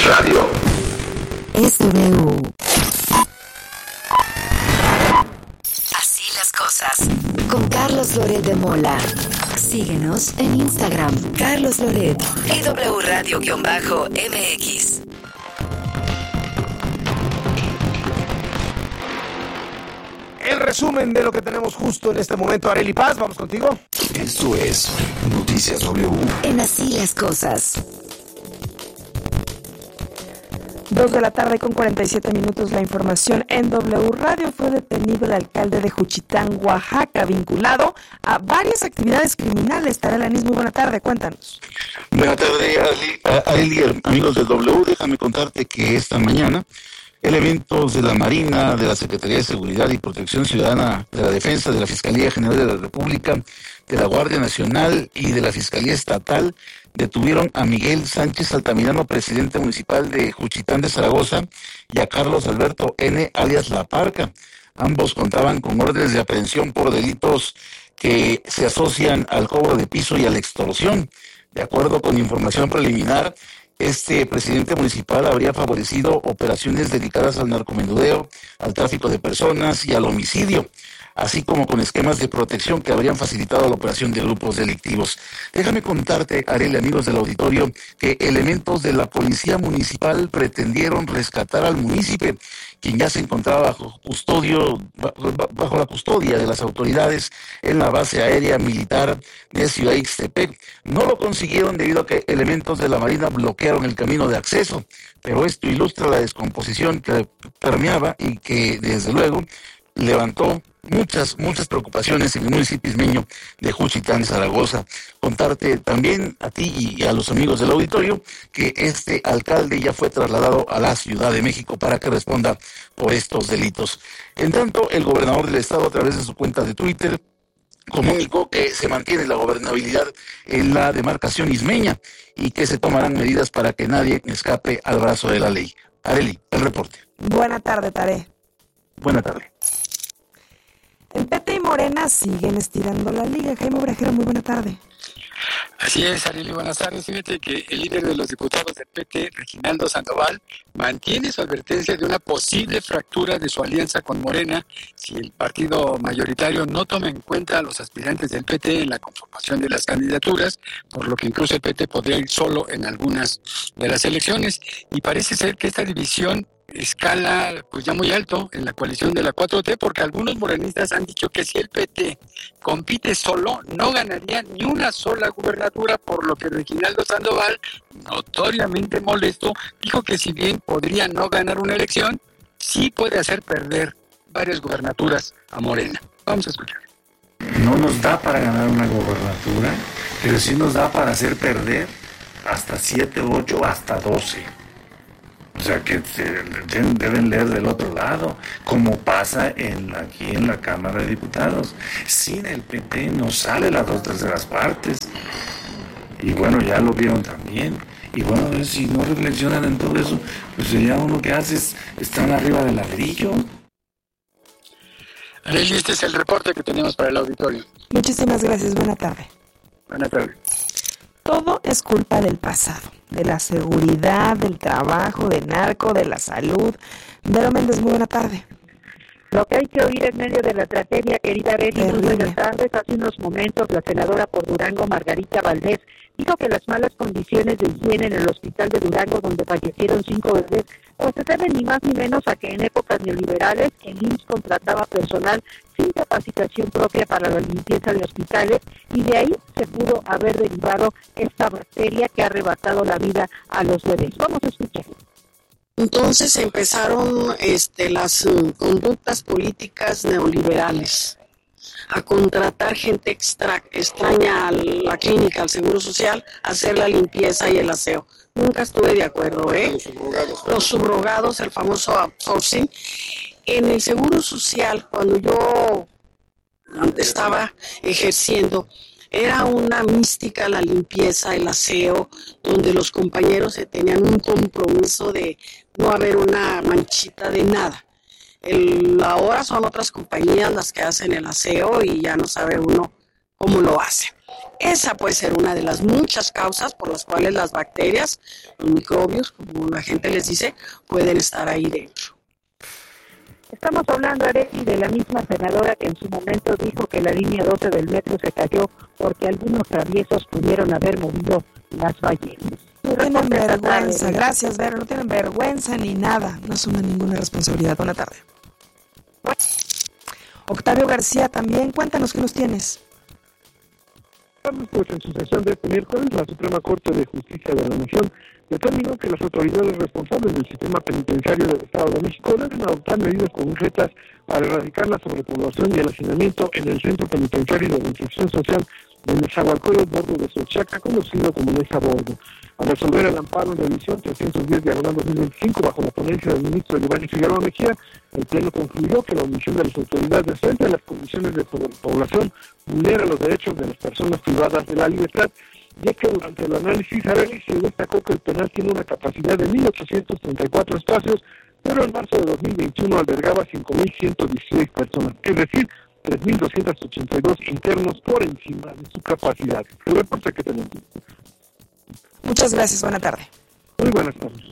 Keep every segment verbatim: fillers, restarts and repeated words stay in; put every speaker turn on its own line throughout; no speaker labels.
es radio.
Es W. Así las cosas. Con Carlos Loret de Mola. Síguenos en Instagram, Carlos Loret y W Radio-M X.
El resumen de lo que tenemos justo en este momento. Arely Paz, vamos contigo.
Esto es Noticias W.
En Así las cosas.
Dos de la tarde con cuarenta y siete minutos. La información en W Radio. Fue detenido el alcalde de Juchitán, Oaxaca, vinculado a varias actividades criminales. Tarela Anís, muy buena tarde, cuéntanos.
Buena tarde, Arely, amigos de W. Déjame contarte que esta mañana elementos de la Marina, de la Secretaría de Seguridad y Protección Ciudadana, de la Defensa, de la Fiscalía General de la República, de la Guardia Nacional y de la Fiscalía Estatal detuvieron a Miguel Sánchez Altamirano, presidente municipal de Juchitán de Zaragoza, y a Carlos Alberto N., alias La Parca. Ambos contaban con órdenes de aprehensión por delitos que se asocian al cobro de piso y a la extorsión. De acuerdo con información preliminar, este presidente municipal habría favorecido operaciones dedicadas al narcomenudeo, al tráfico de personas y al homicidio, así como con esquemas de protección que habrían facilitado la operación de grupos delictivos. Déjame contarte, Arely, amigos del auditorio, que elementos de la policía municipal pretendieron rescatar al munícipe, quien ya se encontraba bajo custodio, bajo la custodia de las autoridades en la base aérea militar de Ciudad Ixtepec. No lo consiguieron debido a que elementos de la Marina bloquearon el camino de acceso, pero esto ilustra la descomposición que permeaba y que, desde luego, levantó muchas, muchas preocupaciones en el municipio ismeño de Juchitán, Zaragoza. Contarte también a ti y a los amigos del auditorio que este alcalde ya fue trasladado a la Ciudad de México para que responda por estos delitos. En tanto, el gobernador del estado, a través de su cuenta de Twitter, comunicó que se mantiene la gobernabilidad en la demarcación ismeña y que se tomarán medidas para que nadie escape al brazo de la ley. Arely, el reporte.
Buena tarde, Taré.
Buena tarde.
En P T y Morena siguen estirando la liga. Jaime Obrajero, muy buena tarde.
Así es, Arely, buenas tardes. Fíjate que el líder de los diputados del P T, Reginaldo Sandoval, mantiene su advertencia de una posible fractura de su alianza con Morena si el partido mayoritario no toma en cuenta a los aspirantes del P T en la conformación de las candidaturas, por lo que incluso el P T podría ir solo en algunas de las elecciones. Y parece ser que esta división escala pues ya muy alto en la coalición de la cuatro T, porque algunos morenistas han dicho que si el P T compite solo no ganaría ni una sola gubernatura, por lo que Reginaldo Sandoval, notoriamente molesto, dijo que si bien podría no ganar una elección, sí puede hacer perder varias gubernaturas a Morena. Vamos a escuchar.
No nos da para ganar una gubernatura, pero sí nos da para hacer perder hasta siete, ocho, hasta doce. O sea, que deben leer del otro lado, como pasa en, aquí en la Cámara de Diputados. Sin el P T no sale las dos terceras partes. Y bueno, ya lo vieron también. Y bueno, si no reflexionan en todo eso, pues ya uno que hace es, están arriba del ladrillo.
Arely, este es el reporte que tenemos para el auditorio.
Muchísimas gracias, buena tarde.
Buena tarde.
Todo es culpa del pasado, de la seguridad, del trabajo, del narco, de la salud. Vero Méndez, muy buena tarde.
Lo que hay que oír en medio de la tragedia, querida Betty, muy buenas tardes. Hace unos momentos la senadora por Durango, Margarita Valdés, dijo que las malas condiciones de higiene en el hospital de Durango, donde fallecieron cinco bebés, pues se deben ni más ni menos a que en épocas neoliberales el I M S S contrataba personal sin capacitación propia para la limpieza de hospitales, y de ahí se pudo haber derivado esta bacteria que ha arrebatado la vida a los bebés. Vamos a escuchar.
Entonces empezaron este, las uh, conductas políticas neoliberales a contratar gente extra, extraña a la clínica, al Seguro Social, a hacer la limpieza y el aseo. Nunca estuve de acuerdo, ¿eh? Los subrogados. Los subrogados, el famoso outsourcing. En el Seguro Social, cuando yo estaba ejerciendo, era una mística la limpieza, el aseo, donde los compañeros se tenían un compromiso de no haber una manchita de nada. El, ahora son otras compañías las que hacen el aseo y ya no sabe uno cómo lo hacen. Esa puede ser una de las muchas causas por las cuales las bacterias, los microbios, como la gente les dice, pueden estar ahí dentro.
Estamos hablando, Arely, de la misma senadora que en su momento dijo que la línea doce del metro se cayó porque algunos traviesos pudieron haber movido las ballenas.
No tienen vergüenza, gracias, Vero, no tienen vergüenza ni nada, no asumen ninguna responsabilidad. Buena tarde. Octavio García, también, cuéntanos qué nos tienes.
Pues en su sesión de este miércoles, la Suprema Corte de Justicia de la Nación determinó que las autoridades responsables del sistema penitenciario del Estado de México deben adoptar medidas concretas para erradicar la sobrepoblación y el hacinamiento en el Centro Penitenciario de Reinserción Social de Nezahualcóyotl, Bordo de Xochaca, conocido como Neza Bordo. Al resolver el amparo en la edición trescientos diez diagonal dos mil veinticinco bajo la ponencia del ministro Giovanni Figueroa Mejía, el Pleno concluyó que la omisión de las autoridades frente a las condiciones de población vulnera los derechos de las personas privadas de la libertad, ya que durante el análisis Arely se destacó que el penal tiene una capacidad de mil ochocientos treinta y cuatro espacios, pero en marzo de dos mil veintiuno albergaba cinco mil ciento dieciséis personas, es decir, tres mil doscientos ochenta y dos internos por encima de su capacidad. El reporte que tenemos.
Muchas gracias, buena tarde.
Muy buenas tardes.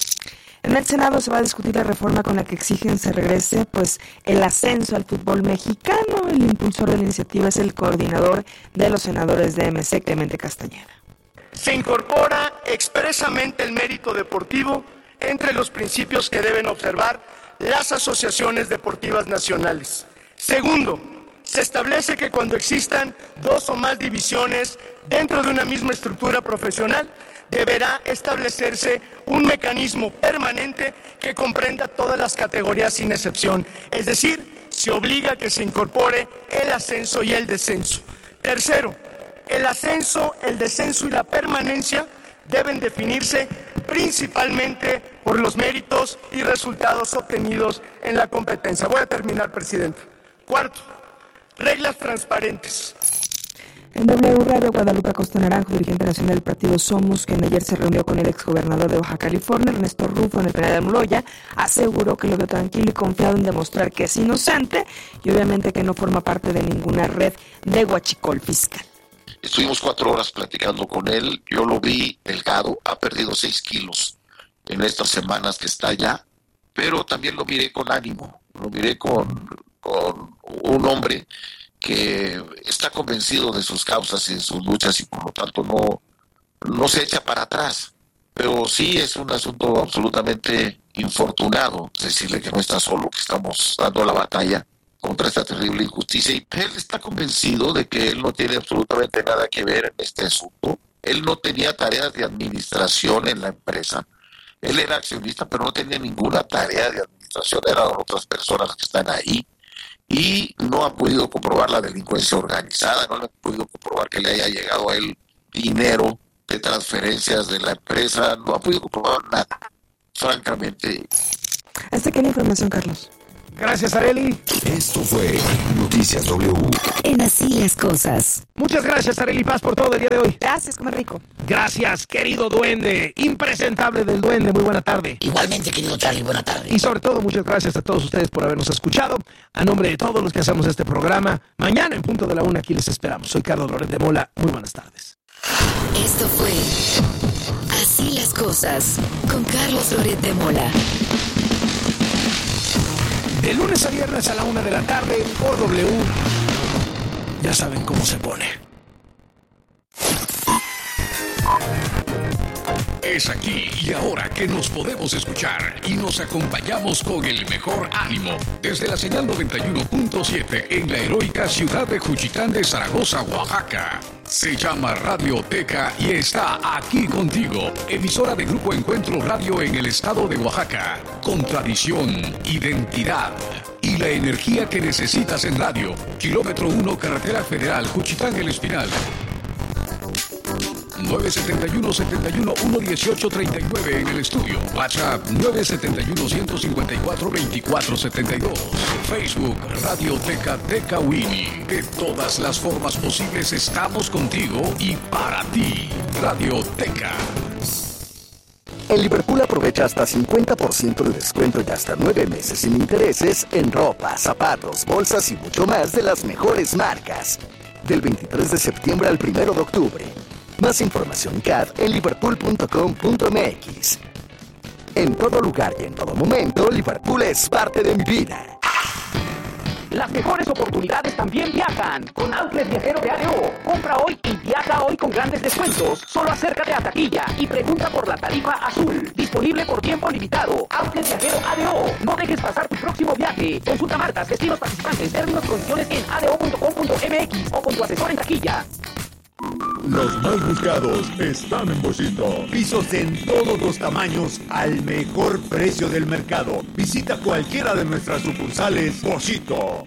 En el Senado se va a discutir la reforma con la que exigen se regrese pues el ascenso al fútbol mexicano. El impulsor de la iniciativa es el coordinador de los senadores de M C, Clemente Castañeda.
Se incorpora expresamente el mérito deportivo entre los principios que deben observar las asociaciones deportivas nacionales. Segundo, se establece que cuando existan dos o más divisiones dentro de una misma estructura profesional, deberá establecerse un mecanismo permanente que comprenda todas las categorías sin excepción. Es decir, se obliga a que se incorpore el ascenso y el descenso. Tercero, el ascenso, el descenso y la permanencia deben definirse principalmente por los méritos y resultados obtenidos en la competencia. Voy a terminar, presidente. Cuarto, reglas transparentes.
En W Radio, Guadalupe Acosta Naranjo, dirigente nacional del partido Somos, quien ayer se reunió con el exgobernador de Baja California, Ernesto Rufo, en el penal de Almoloya, aseguró que lo vio tranquilo y confiado en demostrar que es inocente y obviamente que no forma parte de ninguna red de huachicol fiscal.
Estuvimos cuatro horas platicando con él, yo lo vi delgado, ha perdido seis kilos en estas semanas que está allá, pero también lo miré con ánimo, lo miré con, con un hombre que está convencido de sus causas y de sus luchas y por lo tanto no, no se echa para atrás. Pero sí es un asunto absolutamente infortunado, decirle que no está solo, que estamos dando la batalla contra esta terrible injusticia, y él está convencido de que él no tiene absolutamente nada que ver en este asunto. Él no tenía tareas de administración en la empresa, él era accionista pero no tenía ninguna tarea de administración, eran otras personas que están ahí, y no ha podido comprobar la delincuencia organizada, no le ha podido comprobar que le haya llegado a él dinero de transferencias de la empresa, no ha podido comprobar nada, francamente.
Hasta aquí la información, Carlos.
Gracias, Arely.
Esto fue Noticias W.
En Así las Cosas.
Muchas gracias, Arely Paz, por todo el día de hoy.
Gracias, come rico.
Gracias, querido duende, impresentable del duende, muy buena tarde.
Igualmente, querido Charlie, buena tarde.
Y sobre todo, muchas gracias a todos ustedes por habernos escuchado. A nombre de todos los que hacemos este programa, mañana en punto de la una aquí les esperamos. Soy Carlos Loret de Mola, muy buenas tardes.
Esto fue Así las Cosas, con Carlos Loret de Mola.
De lunes a viernes a la una de la tarde por W. Ya saben cómo se pone.
Es aquí y ahora que nos podemos escuchar y nos acompañamos con el mejor ánimo desde la señal noventa y uno punto siete en la heroica ciudad de Juchitán de Zaragoza, Oaxaca. Se llama Radioteca y está aquí contigo, emisora de Grupo Encuentro Radio en el estado de Oaxaca, con tradición, identidad y la energía que necesitas en radio. Kilómetro uno, Carretera Federal, Juchitán El Espinal. nueve siete uno, siete uno, uno uno ocho tres nueve en el estudio. WhatsApp nueve siete uno, uno cinco cuatro, dos cuatro siete dos. Facebook Radioteca Tecawini. De todas las formas posibles estamos contigo y para ti. Radioteca.
En Liverpool aprovecha hasta cincuenta por ciento de descuento y hasta nueve meses sin intereses en ropa, zapatos, bolsas y mucho más de las mejores marcas. del veintitrés de septiembre al primero de octubre. Más información C A D en liverpool punto com punto m x. En todo lugar y en todo momento, Liverpool es parte de mi vida.
Las mejores oportunidades también viajan con Outlet Viajero de A D O. Compra hoy y viaja hoy con grandes descuentos. Solo acércate a taquilla y pregunta por la tarifa azul. Disponible por tiempo limitado. Outlet Viajero A D O. No dejes pasar tu próximo viaje. Consulta marcas, destinos participantes, términos y condiciones en a d o punto com punto m x o con tu asesor en taquilla.
Los más buscados están en Boschito. Pisos en todos los tamaños al mejor precio del mercado. Visita cualquiera de nuestras sucursales Boschito.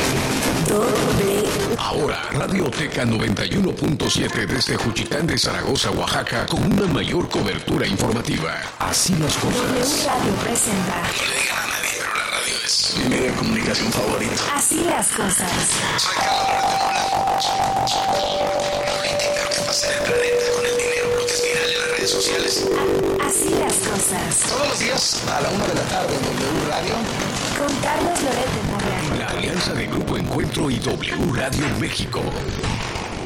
Ahora, Radioteca noventa y uno punto siete desde Juchitán de Zaragoza, Oaxaca, con una mayor cobertura informativa. Así las cosas.
Radio presenta.
No le digan a nadie, pero la radio es mi medio de comunicación favorito.
Así las cosas.
Soy Carlos López que pasa en el planeta con el dinero, lo que es viral en las redes sociales.
Así las cosas.
Todos los días a la una de la tarde en W Radio.
Con Carlos Loret de Mola.
La alianza de Grupo Encuentro y W Radio México.